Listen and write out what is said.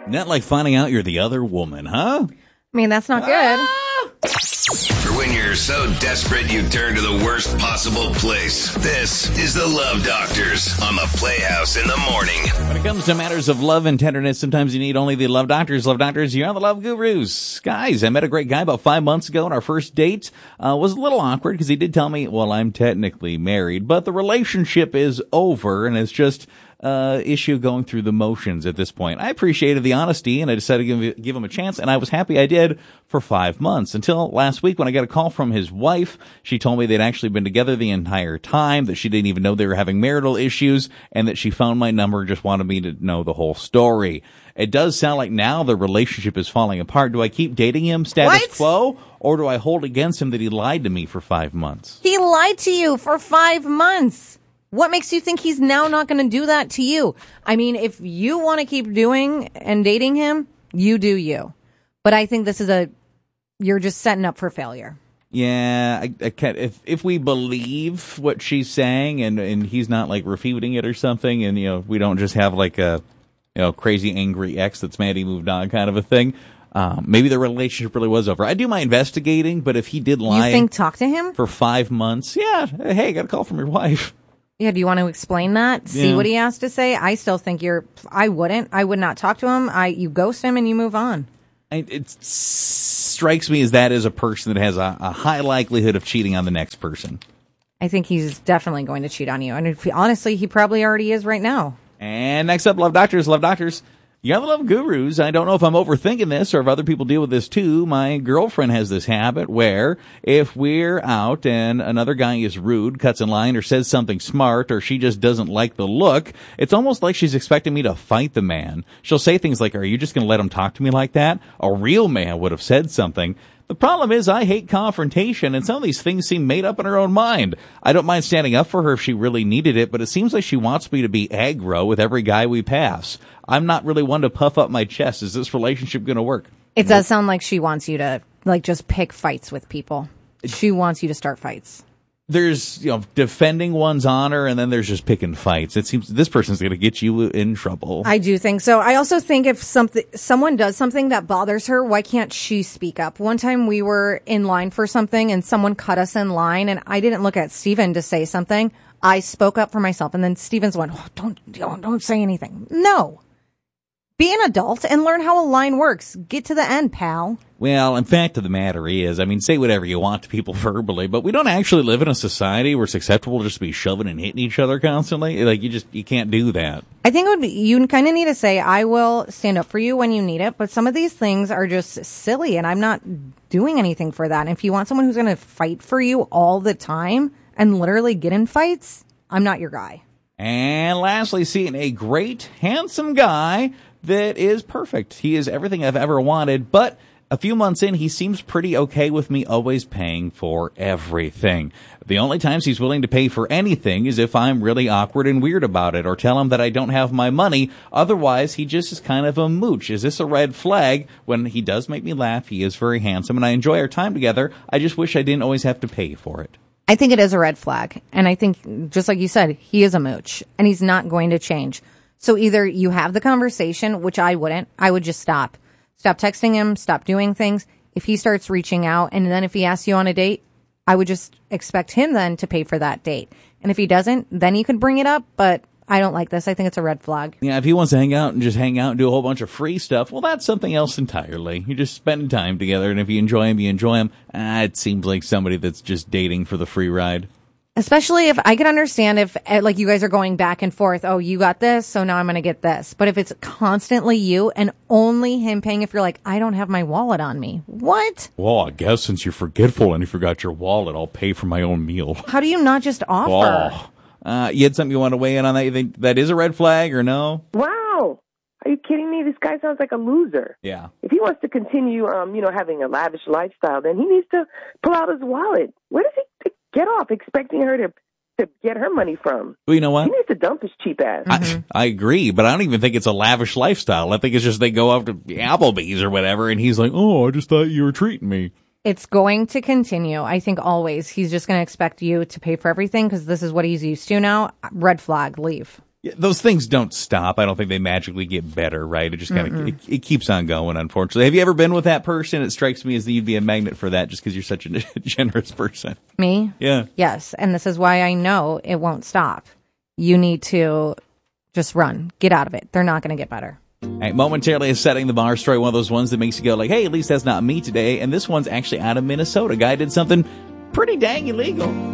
Not like finding out you're the other woman, huh? I mean, that's not good. For when you're so desperate you turn to the worst possible place. This is the Love Doctors on the Playhouse in the morning. When it comes to matters of love and tenderness, sometimes you need only the Love Doctors. Love Doctors, you're on the Love Gurus. Guys, I met a great guy about 5 months ago, and our first date was a little awkward because he did tell me, well, I'm technically married, but the relationship is over, and it's just issue going through the motions at this point. I appreciated the honesty, and I decided to give him a chance, and I was happy I did for 5 months until last week when I got a call from his wife. She told me they'd actually been together the entire time, that she didn't even know they were having marital issues, and that she found my number and just wanted me to know the whole story. It does sound like now the relationship is falling apart. Do I keep dating him status quo, or do I hold against him that he lied to me for 5 months? He lied to you for 5 months. What makes you think he's now not going to do that to you? I mean, if you want to keep doing and dating him, you do you. But I think this is you're just setting up for failure. Yeah, I can't, if we believe what she's saying and he's not like refuting it or something, and we don't just have like a crazy angry ex that's mad he moved on kind of a thing. Maybe the relationship really was over. I do my investigating, but if he did lie, you think talk to him for 5 months? Yeah, hey, got a call from your wife. Yeah, do you want to explain that? See what he has to say? I still think I would not talk to him. You ghost him and you move on. It strikes me as that is a person that has a high likelihood of cheating on the next person. I think he's definitely going to cheat on you. And honestly, he probably already is right now. And next up, Love Doctors. Love Doctors. You're the Love Gurus. I don't know if I'm overthinking this or if other people deal with this too. My girlfriend has this habit where if we're out and another guy is rude, cuts in line, or says something smart, or she just doesn't like the look, it's almost like she's expecting me to fight the man. She'll say things like, "Are you just going to let him talk to me like that?" A real man would have said something. The problem is I hate confrontation, and some of these things seem made up in her own mind. I don't mind standing up for her if she really needed it, but it seems like she wants me to be aggro with every guy we pass. I'm not really one to puff up my chest. Is this relationship going to work? It does sound like she wants you to just pick fights with people. She wants you to start fights. There's, defending one's honor, and then there's just picking fights. It seems this person's going to get you in trouble. I do think so. I also think if someone does something that bothers her, why can't she speak up? One time we were in line for something, and someone cut us in line, and I didn't look at Steven to say something. I spoke up for myself, and then Steven's went, don't say anything. No. Be an adult and learn how a line works. Get to the end, pal. Well, in fact of the matter is, say whatever you want to people verbally, but we don't actually live in a society where it's acceptable just to be shoving and hitting each other constantly. Like, you can't do that. I think you kind of need to say, I will stand up for you when you need it, but some of these things are just silly, and I'm not doing anything for that. And if you want someone who's going to fight for you all the time and literally get in fights, I'm not your guy. And lastly, seeing a great, handsome guy that is perfect. He is everything I've ever wanted, but a few months in, he seems pretty okay with me always paying for everything. The only times he's willing to pay for anything is if I'm really awkward and weird about it or tell him that I don't have my money. Otherwise, he just is kind of a mooch. Is this a red flag? When he does make me laugh, he is very handsome, and I enjoy our time together. I just wish I didn't always have to pay for it. I think it is a red flag, and I think, just like you said, he is a mooch, and he's not going to change. So either you have the conversation, which I wouldn't. I would just stop. Stop texting him. Stop doing things. If he starts reaching out, and then if he asks you on a date, I would just expect him then to pay for that date. And if he doesn't, then you could bring it up. But I don't like this. I think it's a red flag. Yeah, if he wants to hang out and do a whole bunch of free stuff, well, that's something else entirely. You're just spending time together, and if you enjoy him, you enjoy him. It seems like somebody that's just dating for the free ride. Especially if I could understand if, like, you guys are going back and forth. Oh, you got this, so now I'm going to get this. But if it's constantly you and only him paying, if you're like, I don't have my wallet on me. What? Well, I guess since you're forgetful and you forgot your wallet, I'll pay for my own meal. How do you not just offer? You had something you want to weigh in on that? You think that is a red flag or no? Wow. Are you kidding me? This guy sounds like a loser. Yeah. If he wants to continue, having a lavish lifestyle, then he needs to pull out his wallet. Where does he get off expecting her to get her money from? Well, you know what? He needs to dump his cheap ass. I agree, but I don't even think it's a lavish lifestyle. I think it's just they go out to Applebee's or whatever, and he's like, oh, I just thought you were treating me. It's going to continue. I think always. He's just going to expect you to pay for everything because this is what he's used to now. Red flag, leave. Those things don't stop. I don't think they magically get better, right? It just kind of, it keeps on going, unfortunately. Have you ever been with that person? It strikes me as that you'd be a magnet for that just because you're such a generous person. Me? Yeah. Yes. And this is why I know it won't stop. You need to just run. Get out of it. They're not going to get better. All right, momentarily setting the bar story, one of those ones that makes you go like, hey, at least that's not me today. And this one's actually out of Minnesota. Guy did something pretty dang illegal.